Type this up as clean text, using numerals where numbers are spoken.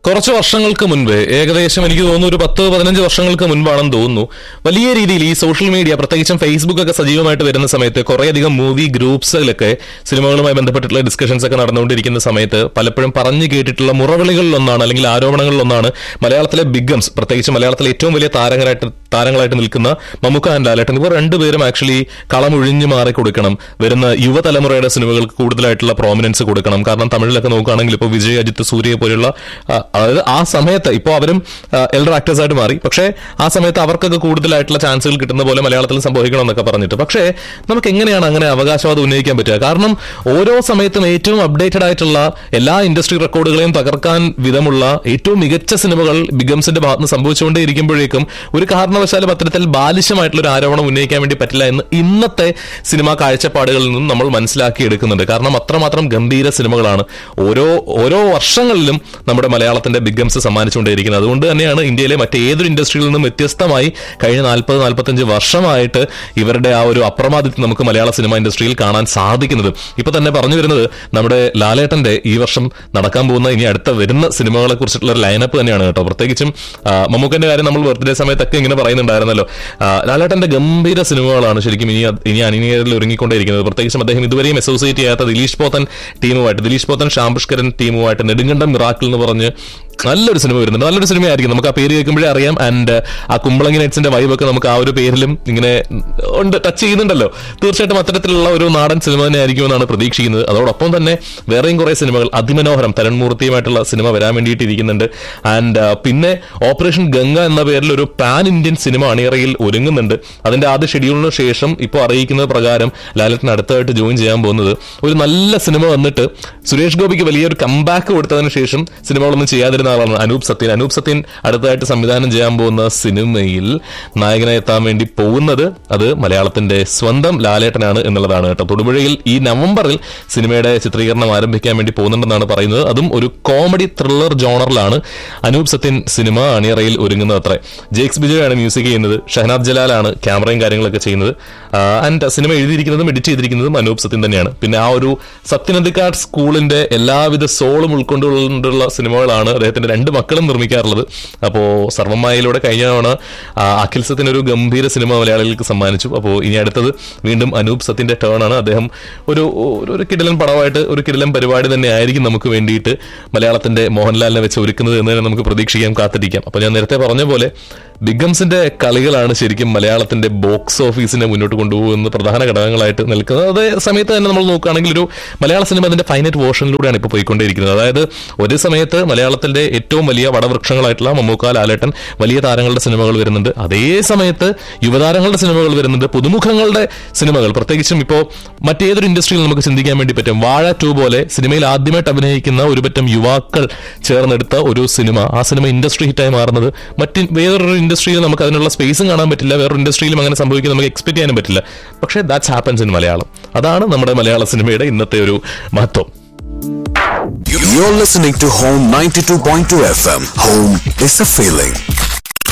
കുറച്ച് വർഷങ്ങൾക്ക് മുൻപ്, ഏകദേശം എനിക്ക് തോന്നുന്നു ഒരു 10-15 വർഷങ്ങൾക്ക് മുൻപാണെന്ന് തോന്നുന്നു, വലിയ രീതിയിൽ ഈ സോഷ്യൽ മീഡിയ, പ്രത്യേകിച്ചും ഫേസ്ബുക്ക് ഒക്കെ സജീവമായിട്ട് വരുന്ന സമയത്ത് കുറേയധികം മൂവി ഗ്രൂപ്പ്സിലൊക്കെ സിനിമകളുമായി ബന്ധപ്പെട്ടിട്ടുള്ള ഡിസ്കഷൻസ് ഒക്കെ നടന്നുകൊണ്ടിരിക്കുന്ന സമയത്ത് പലപ്പോഴും പറഞ്ഞു കേട്ടിട്ടുള്ള മുറവിളികളിലൊന്നാണ്, അല്ലെങ്കിൽ ആരോപണങ്ങളിലൊന്നാണ്, മലയാളത്തിലെ ബിഗംസ്, പ്രത്യേകിച്ച് മലയാളത്തിലെ ഏറ്റവും വലിയ താരങ്ങളായിട്ട് നിൽക്കുന്ന മമ്മൂക്ക ആൻഡ് ലാലേട്ടൻ, ഇവർ രണ്ടുപേരും ആക്ച്വലി കളമൊഴിഞ്ഞു മാറി കൊടുക്കണം, വരുന്ന യുവതലമുറയുടെ സിനിമകൾക്ക് കൂടുതലായിട്ടുള്ള പ്രോമിനൻസ് കൊടുക്കണം. കാരണം തമിഴിലൊക്കെ നോക്കുകയാണെങ്കിൽ ഇപ്പോൾ വിജയ്, അജിത്ത്, സൂര്യ പോലുള്ള, അതായത് ആ സമയത്ത് ഇപ്പോൾ അവരും എൽഡർ ആക്ടേഴ്സ് ആയിട്ട് മാറി, പക്ഷേ ആ സമയത്ത് അവർക്കൊക്കെ കൂടുതലായിട്ടുള്ള ചാൻസുകൾ കിട്ടുന്ന പോലെ മലയാളത്തിൽ സംഭവിക്കണം എന്നൊക്കെ പറഞ്ഞിട്ട്, പക്ഷേ നമുക്ക് എങ്ങനെയാണ് അങ്ങനെ അവകാശവാദം ഉന്നയിക്കാൻ പറ്റുക? കാരണം ഓരോ സമയത്തും ഏറ്റവും അപ്ഡേറ്റഡ് ആയിട്ടുള്ള എല്ലാ ഇൻഡസ്ട്രി റെക്കോർഡുകളെയും തകർക്കാൻ വിധമുള്ള ഏറ്റവും മികച്ച സിനിമകൾ ബിഗംസിന്റെ ഭാഗത്ത് സംഭവിച്ചുകൊണ്ടേ ഇരിക്കുമ്പോഴേക്കും ഒരു കാരണവശാലും അത്തരത്തിൽ ബാലിശമായിട്ടുള്ള ഒരു ആരോപണം ഉന്നയിക്കാൻ വേണ്ടി പറ്റില്ല എന്ന് ഇന്നത്തെ സിനിമാ കാഴ്ചപ്പാടുകളിൽ നിന്നും നമ്മൾ മനസ്സിലാക്കിയെടുക്കുന്നുണ്ട്. കാരണം അത്രമാത്രം ഗംഭീര സിനിമകളാണ് ഓരോ വർഷങ്ങളിലും നമ്മുടെ മലയാളത്തിന്റെ ബിഗംസ് സമ്മാനിച്ചുകൊണ്ടേയിരിക്കുന്നത്. അതുകൊണ്ട് തന്നെയാണ് ഇന്ത്യയിലെ മറ്റേതൊരു ഇൻഡസ്ട്രിയിൽ നിന്നും വ്യത്യസ്തമായി കഴിഞ്ഞ 40-45 വർഷമായിട്ട് ഇവരുടെ ആ ഒരു അപ്രമാദിത്വം നമുക്ക് മലയാള സിനിമ ഇൻഡസ്ട്രിയിൽ കാണാൻ സാധിക്കുന്നത്. ഇപ്പൊ തന്നെ പറഞ്ഞു വരുന്നത് നമ്മുടെ ലാലേട്ടന്റെ ഈ വർഷം നടക്കാൻ പോകുന്ന, ഇനി അടുത്ത വരുന്ന സിനിമകളെ കുറിച്ചിട്ടുള്ള ഒരു ലൈനപ്പ് തന്നെയാണ് കേട്ടോ. പ്രത്യേകിച്ചും മമ്മൂക്കന്റെ കാര്യം നമ്മൾ ബർത്ത്ഡേ സമയത്തൊക്കെ ഇങ്ങനെ പറയുന്നുണ്ടായിരുന്നല്ലോ. ലാലേട്ടന്റെ ഗംഭീര സിനിമകളാണ് ശരിക്കും ഇനി അണിയറിൽ ഒരുങ്ങിക്കൊണ്ടേയിരിക്കുന്നത്. പ്രത്യേകിച്ചും അദ്ദേഹം ഇതുവരെയും അസോസിയേറ്റ് ചെയ്യാത്ത ദിലീഷ് പോത്തൻ ടീമുമായിട്ട്, ദിലീഷ് പോത്തൻ ശാംപുഷ്കരൻ ടീമുമായിട്ട് നെടുങ്കണ്ടം മിറാക്കിൾ എന്ന് പറഞ്ഞ് നല്ലൊരു സിനിമ വരുന്നുണ്ട്. നല്ലൊരു സിനിമയായിരിക്കും, നമുക്ക് ആ പേര് കേൾക്കുമ്പോഴേ അറിയാം. ആൻഡ് ആ കുമ്പളങ്ങി നൈറ്റ്സിന്റെ വൈബൊക്കെ നമുക്ക് ആ ഒരു പേരിലും ഇങ്ങനെ ഉണ്ട്, ടച്ച് ചെയ്യുന്നുണ്ടല്ലോ. തീർച്ചയായിട്ടും അത്തരത്തിലുള്ള ഒരു നാടൻ സിനിമ തന്നെ ആയിരിക്കുമെന്നാണ് പ്രതീക്ഷിക്കുന്നത്. അതോടൊപ്പം തന്നെ വേറെയും കുറെ സിനിമകൾ, അതിമനോഹരം തരൺ മൂർത്തിയുമായിട്ടുള്ള സിനിമ വരാൻ വേണ്ടിയിട്ടിരിക്കുന്നുണ്ട്. ആൻഡ് പിന്നെ ഓപ്പറേഷൻ ഗംഗ എന്ന പേരിൽ ഒരു പാൻ ഇന്ത്യൻ സിനിമ അണിയറയിൽ ഒരുങ്ങുന്നുണ്ട്. അതിന്റെ ആദ്യ ഷെഡ്യൂളിന് ശേഷം ഇപ്പോൾ അറിയിക്കുന്നത് പ്രകാരം ലാലേട്ടൻ അടുത്തായിട്ട് ജോയിൻ ചെയ്യാൻ പോകുന്നത് ഒരു നല്ല സിനിമ വന്നിട്ട് സുരേഷ് ഗോപിക്ക് വലിയൊരു കംബാക്ക് കൊടുത്തതിന് ശേഷം സിനിമകളൊന്നും ചെയ്യാതിരുന്ന ആളാണ് അനൂപ് സത്യൻ അടുത്തായിട്ട് സംവിധാനം ചെയ്യാൻ പോകുന്ന സിനിമയിൽ നായകനായി എത്താൻ വേണ്ടി പോകുന്നത് അത് മലയാളത്തിന്റെ സ്വന്തം ലാലേട്ടനാണ് എന്നുള്ളതാണ് കേട്ടോ. തൊടുപുഴയിൽ ഈ നവംബറിൽ സിനിമയുടെ ചിത്രീകരണം ആരംഭിക്കാൻ വേണ്ടി പോകുന്നുണ്ടെന്നാണ് പറയുന്നത്. അതും ഒരു comedy thriller ജോണറിലാണ് Anoop Sathyan cinema അണിയറയിൽ ഒരുങ്ങുന്നത് അത്രേ. ജേക്സ് ബിജോയാണ് മ്യൂസിക് ചെയ്യുന്നത്, ഷഹനാദ് ജലാലാണ് ക്യാമറയും കാര്യങ്ങളൊക്കെ ചെയ്യുന്നത്. And cinema എഴുതിയിരിക്കുന്നതും edit ചെയ്തിരിക്കുന്നതും Anoop Sathyan തന്നെയാണ്. പിന്നെ ആ ഒരു സത്യനന്ദിക്കാട് സ്കൂളിന്റെ എല്ലാവിധ സോളും ഉൾക്കൊണ്ടുള്ള സിനിമകളാണ് അദ്ദേഹത്തിന്റെ 2 മക്കളും നിർമ്മിക്കാറുള്ളത്. അപ്പോൾ സർവ്വമായയിലൂടെ കഴിഞ്ഞ തവണ അഖിൽ സത്യൻ ഒരു ഗംഭീര സിനിമ മലയാളികൾക്ക് സമ്മാനിച്ചു. അപ്പോൾ ഇനി അടുത്തത് വീണ്ടും അനൂപ് സത്യന്റെ ടേൺ ആണ്. അദ്ദേഹം ഒരു കിടിലൻ പടമായിട്ട് ഒരു കിടിലൻ പരിപാടി തന്നെ ആയിരിക്കും നമുക്ക് വേണ്ടിയിട്ട് മലയാളത്തിന്റെ മോഹൻലാലിനെ വെച്ച് ഒരുക്കുന്നത് എന്ന് തന്നെ നമുക്ക് പ്രതീക്ഷിക്കാം, കാത്തിരിക്കാം. അപ്പോൾ ഞാൻ നേരത്തെ പറഞ്ഞ പോലെ ബിഗംസിന്റെ കളികളാണ് ശരിക്കും മലയാളത്തിന്റെ ബോക്സ് ഓഫീസിനെ മുന്നോട്ട് കൊണ്ടുപോകുന്ന പ്രധാന ഘടകങ്ങളായിട്ട് നിൽക്കുന്നത്. അതേ സമയത്ത് തന്നെ നമ്മൾ നോക്കുകയാണെങ്കിൽ ഒരു മലയാള സിനിമ അതിന്റെ ഫൈനറ്റ് വേർഷനിലൂടെയാണ് ഇപ്പോൾ പോയിക്കൊണ്ടിരിക്കുന്നത്. അതായത് ഒരു സമയത്ത് മലയാളത്തിന്റെ ഏറ്റവും വലിയ വടവൃക്ഷങ്ങളായിട്ടുള്ള മമ്മൂക്ക, ലാലേട്ടൻ, വലിയ താരങ്ങളുടെ സിനിമകൾ വരുന്നുണ്ട്. അതേ സമയത്ത് യുവതാരങ്ങളുടെ സിനിമകൾ വരുന്നുണ്ട്, പുതുമുഖങ്ങളുടെ സിനിമകൾ. പ്രത്യേകിച്ചും ഇപ്പോൾ മറ്റേതൊരു ഇൻഡസ്ട്രിയിൽ നമുക്ക് ചിന്തിക്കാൻ വേണ്ടി പറ്റും. വാഴ 2 പോലെ സിനിമയിൽ ആദ്യമായിട്ട് അഭിനയിക്കുന്ന ഒരു പറ്റം യുവാക്കൾ ചേർന്നെടുത്ത ഒരു സിനിമ, ആ സിനിമ ഇൻഡസ്ട്രി ഹിറ്റായി മാറുന്നത് വേറൊരു ഇൻഡസ്ട്രിയിൽ നമുക്ക് അതിനുള്ള സ്പേസും കാണാൻ പറ്റില്ല, വേറൊരു ഇൻഡസ്ട്രിയിലും അങ്ങനെ സംഭവിക്കുന്നത് നമുക്ക് എക്സ്പെക്ട് ചെയ്യാനും പറ്റില്ല. പക്ഷേ ദാറ്റ്സ് ഹാപ്പൻസ് ഇൻ മലയാളം. അതാണ് നമ്മുടെ മലയാള സിനിമയുടെ ഇന്നത്തെ ഒരു മഹത്വം. You're listening to Home 92.2 FM. Home is a feeling.